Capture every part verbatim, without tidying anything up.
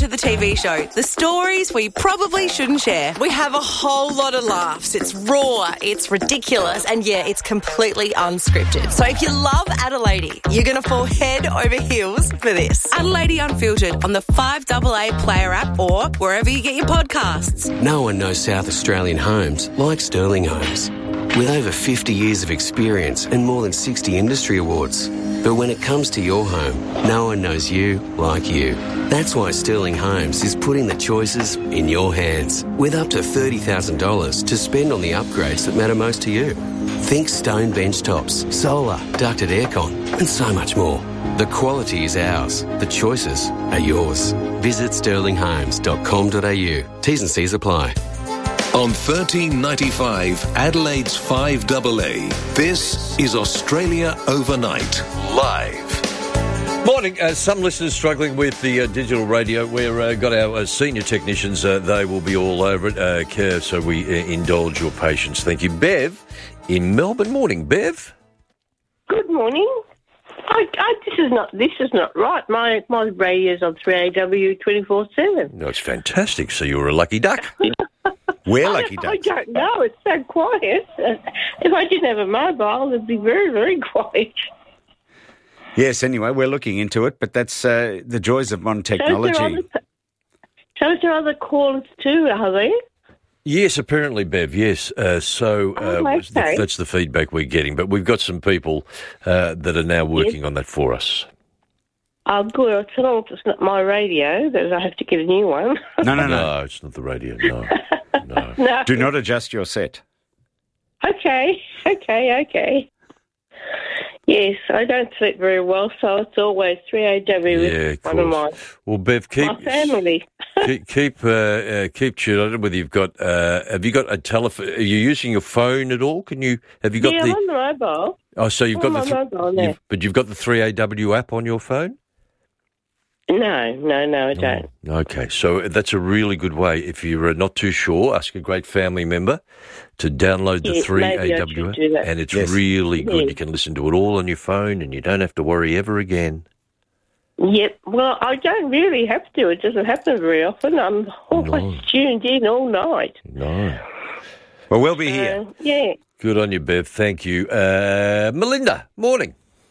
to the T V show, the stories we probably shouldn't share. We have a whole lot of laughs. It's raw, it's ridiculous, and yeah, it's completely unscripted. So if you love Adelaide, you're going to fall head over heels for this. Adelaide Unfiltered on the five A A Player app or wherever you get your podcasts. No one knows South Australian homes like Sterling Homes. With over fifty years of experience and more than sixty industry awards. But when it comes to your home, no one knows you like you. That's why Sterling Homes is putting the choices in your hands, with up to thirty thousand dollars to spend on the upgrades that matter most to you. Think stone bench tops, solar, ducted aircon, and so much more. The quality is ours. The choices are yours. Visit sterling homes dot com dot a u. T's and C's apply. On thirteen ninety-five, Adelaide's five A A, this is Australia Overnight, live. Morning. Uh, some listeners struggling with the uh, digital radio. We've uh, got our uh, senior technicians. Uh, they will be all over it, uh, care, so we uh, indulge your patience. Thank you. Bev in Melbourne. Morning, Bev. Good morning. I, I, this is not this is not right. My my radio's on three A W twenty-four seven. No, it's fantastic. So you're a lucky duck. We're lucky ducks. I don't know. It's so quiet. If I didn't have a mobile, it'd be very, very quiet. Yes, anyway, we're looking into it, but that's uh, the joys of modern technology. So is, there other, so is there other callers too, are there? Yes, apparently, Bev, yes. Uh, so uh, oh, okay. the, that's the feedback we're getting. But we've got some people uh, that are now working yes. on that for us. Oh, good. As long as it's not my radio, that I have to get a new one. No, no, no. No, it's not the radio, no. no. no. Do not adjust your set. Okay, okay, okay. Yes, I don't sleep very well, so it's always three A W yeah, with one of my, well, Bev, keep, my family. keep keep, uh, uh, keep tuned. I don't know whether you've got, uh, have you got a telephone, are you using your phone at all? Can you, have you got yeah, the... Yeah, I'm on the mobile. Oh, so you've I'm got the... Th- mobile, yeah. you've, but you've got the three A W app on your phone? No, no, no, I don't. Oh, okay, so that's a really good way. If you're not too sure, ask a great family member to download the yeah, three A W app, and it's yes. really good. Yeah. You can listen to it all on your phone, and you don't have to worry ever again. Yep, well, I don't really have to. It doesn't happen very often. I'm always No. tuned in all night. No. Well, we'll be here. Uh, yeah. Good on you, Bev. Thank you. Uh, Melinda, morning.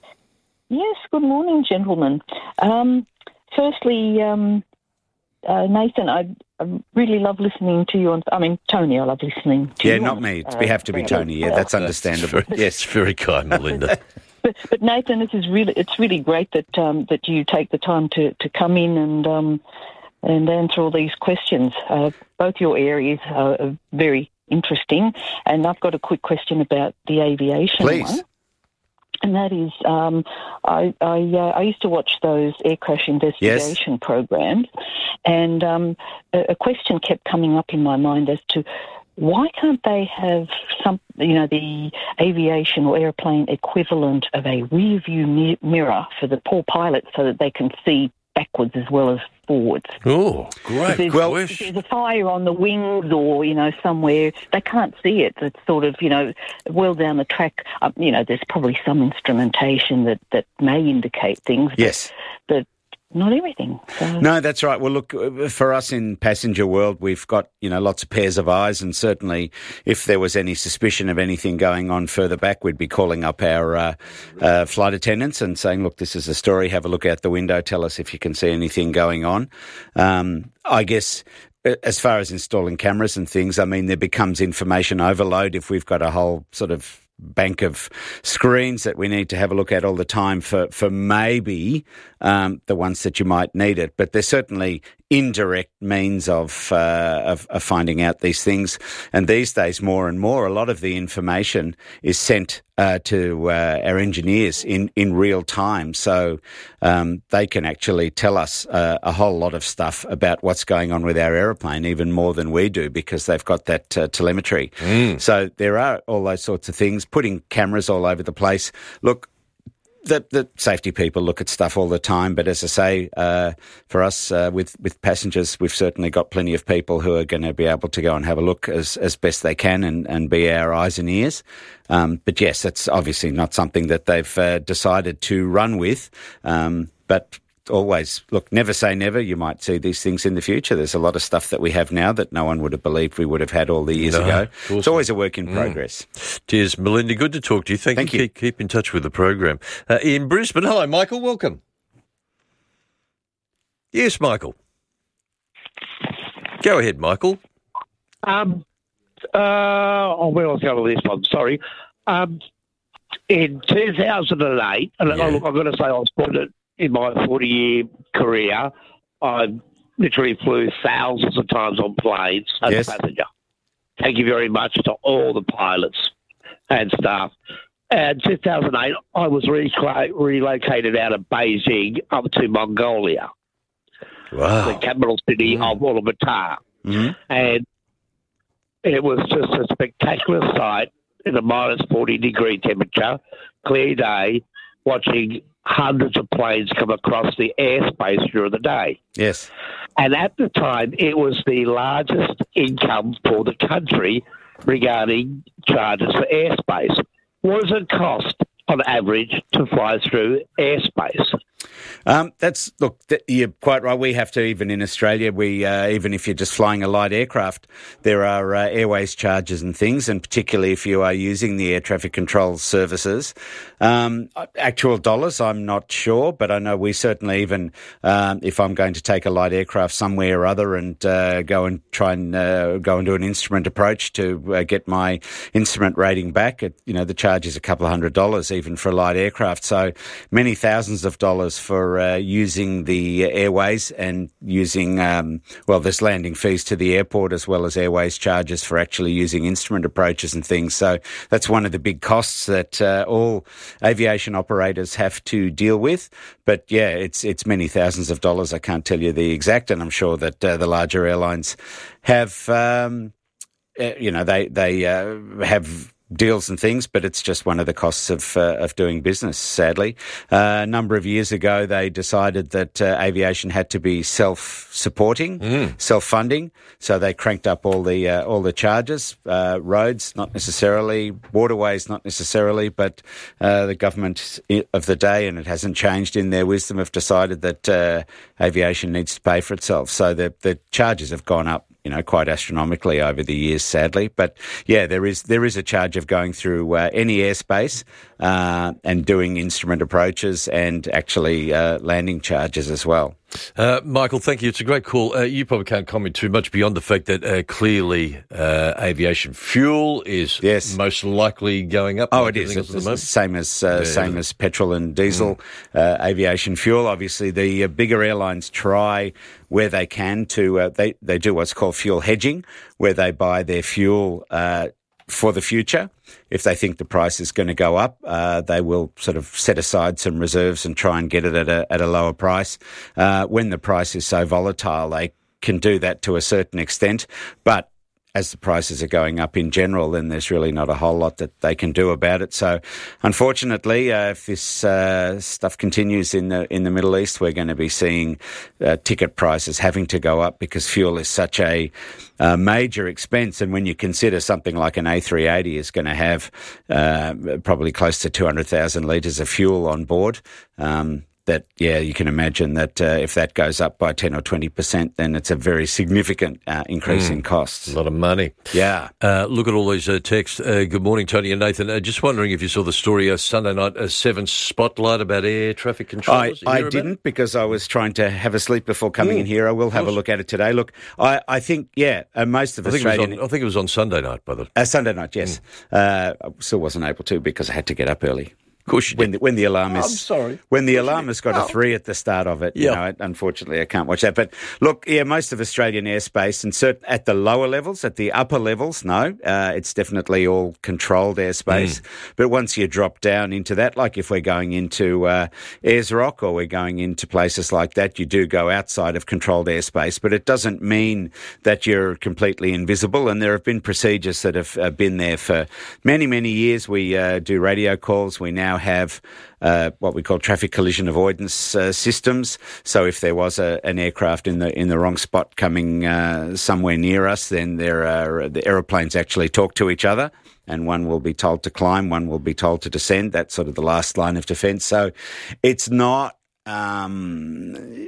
Yes, good morning, gentlemen. Um, firstly, um, uh, Nathan, I, I really love listening to you. On, I mean, Tony, I love listening to yeah, you. Yeah, on, not me. Uh, we have to be Tony. Yeah, that's understandable. That's very, yes, it's very kind, Melinda. but, but Nathan, this is really it's really great that um, that you take the time to, to come in and um, and answer all these questions. Uh, both your areas are very interesting, and I've got a quick question about the aviation Please. one. And that is, um, I I, uh, I used to watch those air crash investigation yes. programs, and um, a, a question kept coming up in my mind as to why can't they have some, you know, the aviation or airplane equivalent of a rear view mi- mirror for the poor pilots so that they can see backwards as well as forwards. Oh, great. If well, if there's a fire on the wings or, you know, somewhere, they can't see it. It's sort of, you know, well down the track. Um, you know, there's probably some instrumentation that, that may indicate things. Yes. But, but not everything. So. No, that's right. Well, look, for us in passenger world, we've got, you know, lots of pairs of eyes, and certainly if there was any suspicion of anything going on further back, we'd be calling up our uh, uh, flight attendants and saying, look, this is a story, have a look out the window, tell us if you can see anything going on. Um, I guess as far as installing cameras and things, I mean, there becomes information overload if we've got a whole sort of bank of screens that we need to have a look at all the time for, for maybe um, the ones that you might need it. But there's certainly indirect means of, uh, of of finding out these things. And these days, more and more, a lot of the information is sent uh, to uh, our engineers in, in real time. So um, they can actually tell us uh, a whole lot of stuff about what's going on with our aeroplane, even more than we do, because they've got that uh, telemetry. Mm. So there are all those sorts of things, putting cameras all over the place. Look, The, the safety people look at stuff all the time, but as I say, uh, for us uh, with with passengers, we've certainly got plenty of people who are going to be able to go and have a look as, as best they can and, and be our eyes and ears. Um, but yes, that's obviously not something that they've uh, decided to run with. Um, but always, look, never say never. You might see these things in the future. There's a lot of stuff that we have now that no one would have believed we would have had all the years No, ago. It's always a work in Mm. progress. Cheers, Melinda. Good to talk to you. Thank, Thank you. you. Keep, keep in touch with the program. Uh, in Brisbane, hello, Michael. Welcome. Yes, Michael. Go ahead, Michael. Um, uh, oh, where was I going with this one? Sorry. Um, in two thousand eight, and Yeah. look, I've got to say I was fortunate in my forty-year career. I literally flew thousands of times on planes as Yes. a passenger. Thank you very much to all the pilots and staff. And two thousand eight, I was recla- relocated out of Beijing up to Mongolia, Wow. the capital city of Ulaanbaatar. Mhm. And it was just a spectacular sight in a minus forty degree temperature, clear day, watching hundreds of planes come across the airspace during the day. Yes. And at the time, it was the largest income for the country regarding charges for airspace. What does it cost on average to fly through airspace? Um, that's look. Th- you're quite right. We have to, even in Australia, we uh, even if you're just flying a light aircraft, there are uh, airways charges and things, and particularly if you are using the air traffic control services. Um, actual dollars, I'm not sure, but I know we certainly even um, if I'm going to take a light aircraft somewhere or other and uh, go and try and uh, go and do an instrument approach to uh, get my instrument rating back, it, you know, the charge is a couple of hundred dollars even for a light aircraft. So many thousands of dollars for uh, using the airways and using, um, well, there's landing fees to the airport as well as airways charges for actually using instrument approaches and things. So that's one of the big costs that uh, all aviation operators have to deal with. But yeah, it's it's many thousands of dollars. I can't tell you the exact, and I'm sure that uh, the larger airlines have, um, uh, you know, they they uh, have deals and things, but it's just one of the costs of uh, of doing business, sadly. Uh, a number of years ago, they decided that uh, aviation had to be self-supporting, Mm. self-funding, so they cranked up all the uh, all the charges. Uh, roads, not necessarily, waterways, not necessarily, but uh, the government of the day, and it hasn't changed in their wisdom, have decided that uh, aviation needs to pay for itself. So the the charges have gone up, you know, quite astronomically over the years, sadly. But yeah, there is there is a charge of going through uh, any airspace uh, and doing instrument approaches and actually uh, landing charges as well. Uh, Michael, thank you. It's a great call. Uh, you probably can't comment too much beyond the fact that uh, clearly uh, aviation fuel is Yes. most likely going up. Oh, like it is. everything else It's at the the moment. same as uh, Yeah. same as petrol and diesel, uh, aviation fuel. Obviously, the uh, bigger airlines try where they can to uh, they they do what's called fuel hedging, where they buy their fuel uh, for the future. If they think the price is going to go up, uh, they will sort of set aside some reserves and try and get it at a at a lower price. Uh, when the price is so volatile, they can do that to a certain extent, but as the prices are going up in general, then there's really not a whole lot that they can do about it. So, unfortunately, uh, if this uh, stuff continues in the in the Middle East, we're going to be seeing uh, ticket prices having to go up because fuel is such a uh, major expense. And when you consider something like an A three eighty is going to have uh, probably close to two hundred thousand litres of fuel on board, um, that, yeah, you can imagine that uh, if that goes up by ten or twenty percent, then it's a very significant uh, increase in costs. A lot of money. Yeah. Uh, look at all these uh, texts. Uh, good morning, Tony and Nathan. Uh, just wondering if you saw the story uh, Sunday night, uh, Seven Spotlight about air traffic control. I, I didn't because I was trying to have a sleep before coming Mm, in here. I will have a course. look at it today. Look, I, I think, yeah, uh, most of I think, it was Australian... on, I think it was on Sunday night, by the Uh, Sunday night, yes. Uh, I still wasn't able to because I had to get up early. Of course you When did. the, when the alarm is... I'm sorry. When the alarm has got a three at the start of it, you Yeah. know, it, unfortunately I can't watch that. But look, yeah, most of Australian airspace, and cert- at the lower levels, at the upper levels, no, uh, it's definitely all controlled airspace. But once you drop down into that, like if we're going into uh, Ayers Rock or we're going into places like that, you do go outside of controlled airspace. But it doesn't mean that you're completely invisible. And there have been procedures that have uh, been there for many, many years. We uh, do radio calls. We now have uh, what we call traffic collision avoidance uh, systems. So if there was a, an aircraft in the in the wrong spot coming uh, somewhere near us, then there are the aeroplanes actually talk to each other, and one will be told to climb, one will be told to descend. That's sort of the last line of defence. So it's not Um,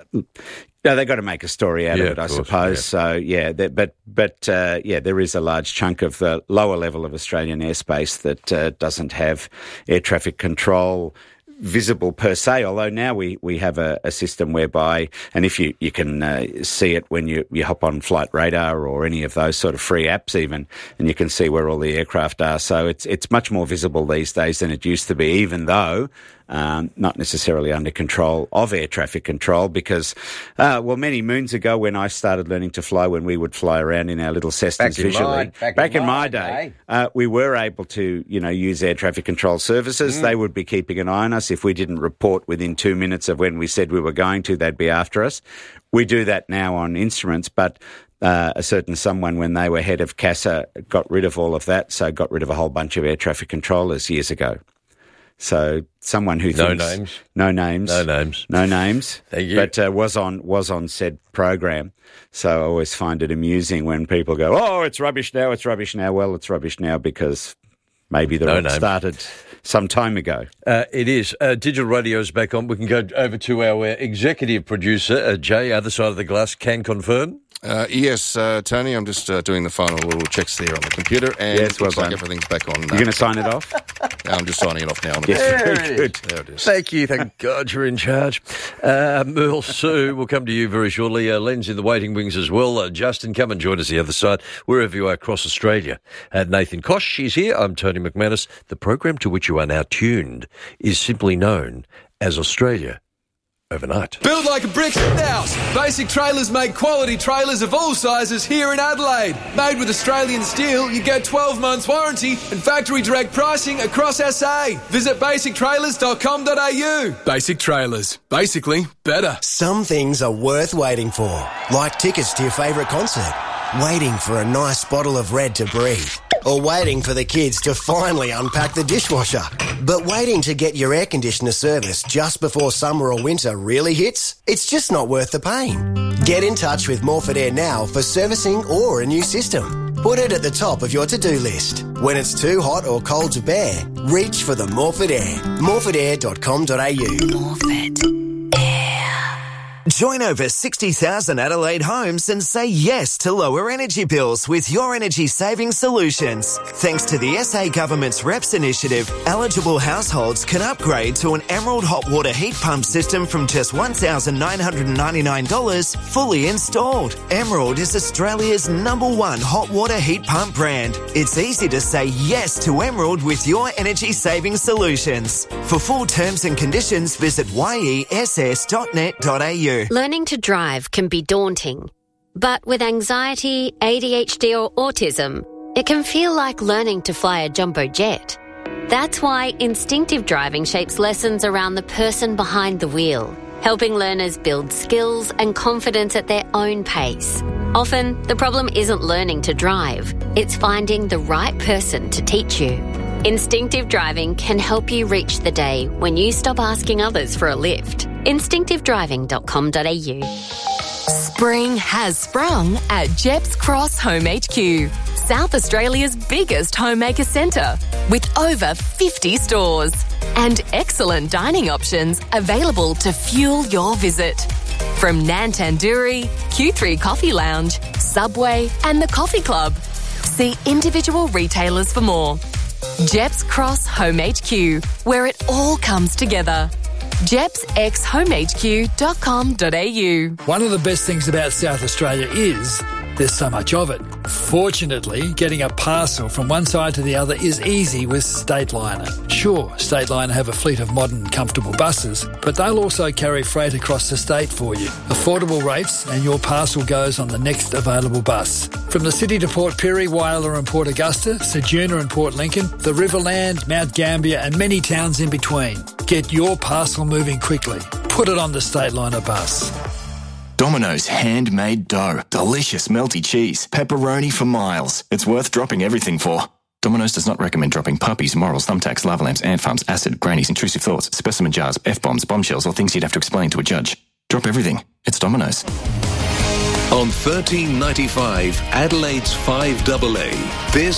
no, they've got to make a story out Yeah, of it, I of course, suppose. yeah. So, yeah, that, but, but uh, yeah, there is a large chunk of the lower level of Australian airspace that uh, doesn't have air traffic control visible per se, although now we, we have a, a system whereby, and if you, you can uh, see it when you, you hop on Flight Radar or any of those sort of free apps even, and you can see where all the aircraft are. So it's it's much more visible these days than it used to be, even though um, not necessarily under control of air traffic control, because, uh, well, many moons ago when I started learning to fly, when we would fly around in our little Cessnas Back in visually, my- back in back in my my day. day, uh, we were able to, you know, use air traffic control services. Mm. They would be keeping an eye on us. If we didn't report within two minutes of when we said we were going to, they'd be after us. We do that now on instruments, but uh, a certain someone, when they were head of CASA, got rid of all of that, so got rid of a whole bunch of air traffic controllers years ago. So someone who No thinks... names. No names. No names. No names. Thank you. But uh, was on was on said program. So I always find it amusing when people go, oh, it's rubbish now, it's rubbish now. Well, it's rubbish now because maybe the No run names. started some time ago. Uh, it is. Uh, digital radio's back on. We can go over to our uh, executive producer, uh, Jay, other side of the glass, can confirm. Uh, yes, uh, Tony, I'm just uh, doing the final little checks there on the computer, and Yes, it well looks like done. everything's back on. You're going to sign it off? I'm just signing it off now. On the Yes, computer. very good. There it is. Thank you. Thank God you're in charge. Uh, Merle Sue will come to you very shortly. Uh, Len's in the waiting wings as well. Uh, Justin, come and join us the other side, wherever you are across Australia. Uh, Nathan Kosh is here. I'm Tony McManus. The program to which you are now tuned is simply known as Australia Overnight. Build like a brick house. Basic Trailers make quality trailers of all sizes here in Adelaide. Made with Australian steel, you get twelve months warranty and factory direct pricing across S A. Visit basic trailers dot com dot a u. Basic Trailers. Basically, better. Some things are worth waiting for, like tickets to your favourite concert, waiting for a nice bottle of Red to breathe, or waiting for the kids to finally unpack the dishwasher. But waiting to get your air conditioner serviced just before summer or winter really hits? It's just not worth the pain. Get in touch with Morford Air now for servicing or a new system. Put it at the top of your to-do list. When it's too hot or cold to bear, reach for the Morford Air. morford air dot com dot a u. Morford Air. Join over sixty thousand Adelaide homes and say yes to lower energy bills with Your Energy Saving Solutions. Thanks to the S A Government's R E P S initiative, eligible households can upgrade to an Emerald hot water heat pump system from just one thousand nine hundred ninety-nine dollars fully installed. Emerald is Australia's number one hot water heat pump brand. It's easy to say yes to Emerald with Your Energy Saving Solutions. For full terms and conditions, visit y e s s dot net dot a u. Learning to drive can be daunting, but with anxiety, A D H D or autism, it can feel like learning to fly a jumbo jet. That's why instinctive driving shapes lessons around the person behind the wheel, helping learners build skills and confidence at their own pace. Often, the problem isn't learning to drive, it's finding the right person to teach you. Instinctive driving can help you reach the day when you stop asking others for a lift. instinctive driving dot com dot a u. Spring has sprung at Jeps Cross Home H Q, South Australia's biggest homemaker centre, with over fifty stores and excellent dining options available to fuel your visit. From Nan Tandoori, Q three Coffee Lounge, Subway and the Coffee Club. See individual retailers for more. Jeps Cross Home H Q, where it all comes together. jeps x home h q dot com dot a u. One of the best things about South Australia is there's so much of it. Fortunately, getting a parcel from one side to the other is easy with Stateliner. Sure, Stateliner have a fleet of modern, comfortable buses, but they'll also carry freight across the state for you. Affordable rates and your parcel goes on the next available bus. From the city to Port Pirie, Whyalla and Port Augusta, Ceduna and Port Lincoln, the Riverland, Mount Gambier and many towns in between. Get your parcel moving quickly. Put it on the Stateliner bus. Domino's handmade dough. Delicious melty cheese. Pepperoni for miles. It's worth dropping everything for. Domino's does not recommend dropping puppies, morals, thumbtacks, lava lamps, ant farms, acid, grannies, intrusive thoughts, specimen jars, F-bombs, bombshells, or things you'd have to explain to a judge. Drop everything. It's Domino's. On thirteen ninety-five, Adelaide's five double A, this